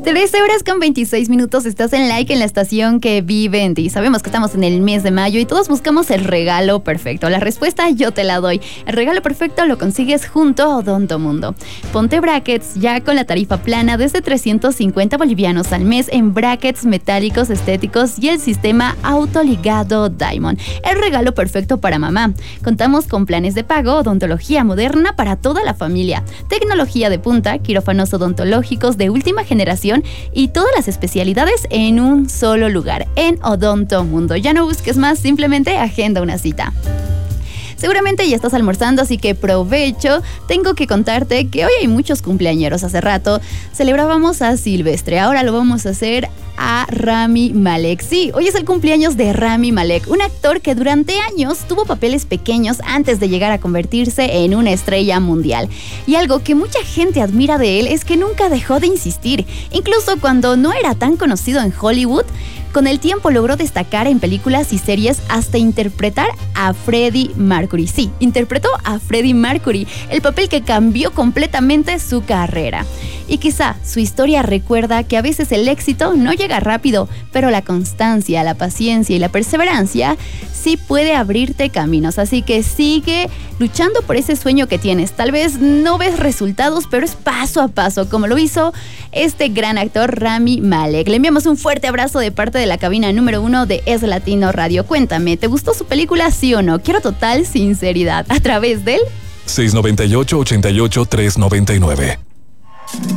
13 horas con 26 minutos, estás en Like en la estación que vive en ti. Sabemos que estamos en el mes de mayo y todos buscamos el regalo perfecto. La respuesta yo te la doy. El regalo perfecto lo consigues junto a Odontomundo. Ponte brackets ya con la tarifa plana desde 350 bolivianos al mes en brackets metálicos estéticos y el sistema autoligado Diamond. El regalo perfecto para mamá. Contamos con planes de pago, odontología moderna para toda la familia, tecnología de punta, quirófanos odontológicos de última generación y todas las especialidades en un solo lugar, en Odontomundo. Ya no busques más, simplemente agenda una cita. Seguramente ya estás almorzando, así que provecho. Tengo que contarte que hoy hay muchos cumpleañeros. Hace rato celebrábamos a Silvestre, ahora lo vamos a hacer a Rami Malek. Sí, hoy es el cumpleaños de Rami Malek, un actor que durante años tuvo papeles pequeños antes de llegar a convertirse en una estrella mundial. Y algo que mucha gente admira de él es que nunca dejó de insistir, incluso cuando no era tan conocido en Hollywood. Con el tiempo logró destacar en películas y series hasta interpretar a Freddie Mercury. Sí, interpretó a Freddie Mercury, el papel que cambió completamente su carrera. Y quizá su historia recuerda que a veces el éxito no llega rápido, pero la constancia, la paciencia y la perseverancia sí puede abrirte caminos. Así que sigue luchando por ese sueño que tienes. Tal vez no ves resultados, pero es paso a paso, como lo hizo este gran actor Rami Malek. Le enviamos un fuerte abrazo de parte de la cabina número 1 de Es Latino Radio. Cuéntame, ¿te gustó su película, sí o no? Quiero total sinceridad a través del 698-88-399.